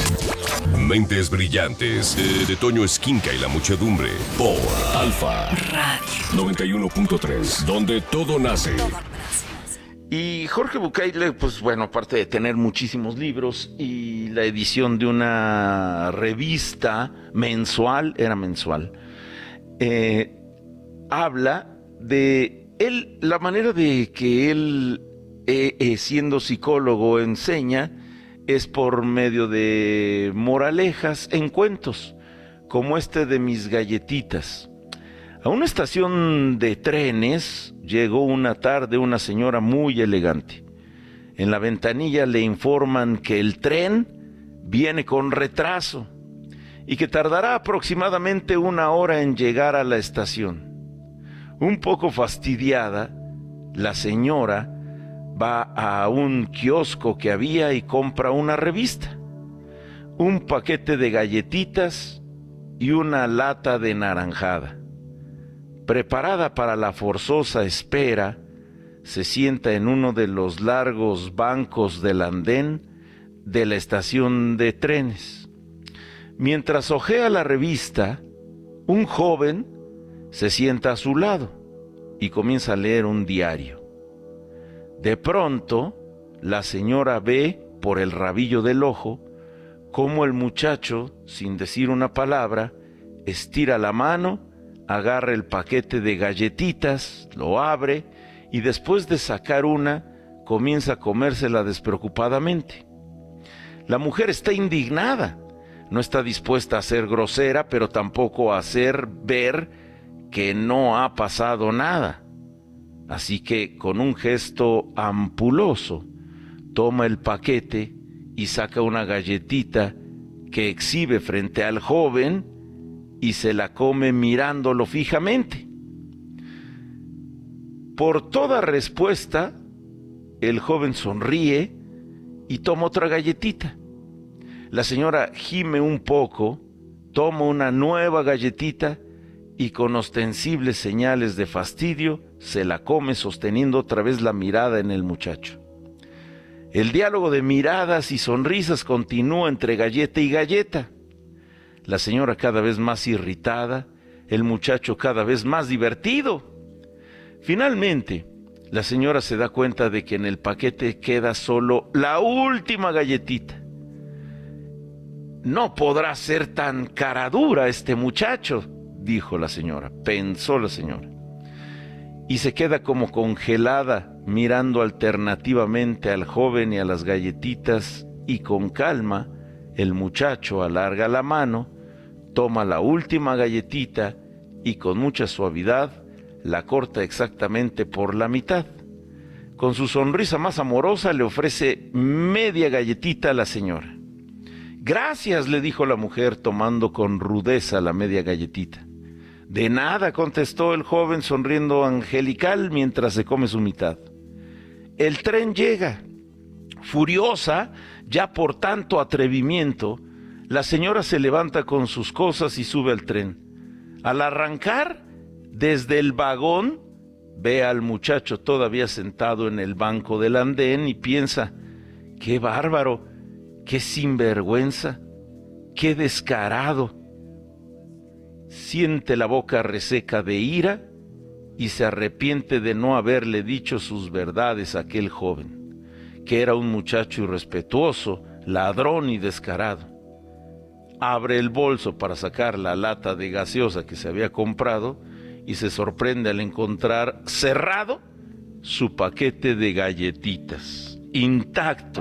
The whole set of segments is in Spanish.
Mentes brillantes de Toño Esquinca y la muchedumbre por Alfa Radio 91.3, donde todo nace. Y Jorge Bucay, pues bueno, aparte de tener muchísimos libros y la edición de una revista mensual, habla de él, la manera de que él, siendo psicólogo, enseña es por medio de moralejas en cuentos, como este de Mis Galletitas. A una estación de trenes llegó una tarde una señora muy elegante. En la ventanilla le informan que el tren viene con retraso y que tardará aproximadamente 1 hora en llegar a la estación. Un poco fastidiada, la señora va a un kiosco que había y compra una revista, un paquete de galletitas y una lata de naranjada. Preparada para la forzosa espera, se sienta en uno de los largos bancos del andén de la estación de trenes. Mientras hojea la revista, un joven se sienta a su lado y comienza a leer un diario. De pronto, la señora ve por el rabillo del ojo cómo el muchacho, sin decir una palabra, estira la mano, agarra el paquete de galletitas, lo abre y después de sacar una, comienza a comérsela despreocupadamente. La mujer está indignada, no está dispuesta a ser grosera, pero tampoco a hacer ver que no ha pasado nada. Así que, con un gesto ampuloso, toma el paquete y saca una galletita que exhibe frente al joven y se la come mirándolo fijamente. Por toda respuesta, el joven sonríe y toma otra galletita. La señora gime un poco, toma una nueva galletita y con ostensibles señales de fastidio se la come sosteniendo otra vez la mirada en el muchacho. El diálogo de miradas y sonrisas continúa entre galleta y galleta. La señora cada vez más irritada, el muchacho cada vez más divertido. Finalmente, la señora se da cuenta de que en el paquete queda solo la última galletita. No podrá ser tan caradura este muchacho, dijo la señora, pensó la señora. Y se queda como congelada, mirando alternativamente al joven y a las galletitas, y con calma, el muchacho alarga la mano, toma la última galletita y con mucha suavidad la corta exactamente por la mitad. Con su sonrisa más amorosa le ofrece media galletita a la señora. Gracias, le dijo la mujer tomando con rudeza la media galletita. De nada, contestó el joven sonriendo angelical mientras se come su mitad. El tren llega. Furiosa, ya por tanto atrevimiento, la señora se levanta con sus cosas y sube al tren. Al arrancar, desde el vagón, ve al muchacho todavía sentado en el banco del andén y piensa, ¡qué bárbaro! ¡Qué sinvergüenza! ¡Qué descarado! Siente la boca reseca de ira y se arrepiente de no haberle dicho sus verdades a aquel joven, que era un muchacho irrespetuoso, ladrón y descarado. Abre el bolso para sacar la lata de gaseosa que se había comprado y se sorprende al encontrar cerrado su paquete de galletitas, intacto.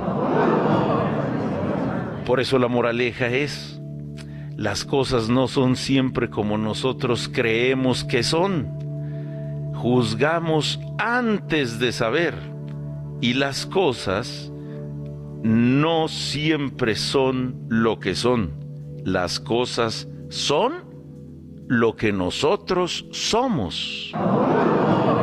Por eso la moraleja es: las cosas no son siempre como nosotros creemos que son. Juzgamos antes de saber, y las cosas no siempre son lo que son. Las cosas son lo que nosotros somos.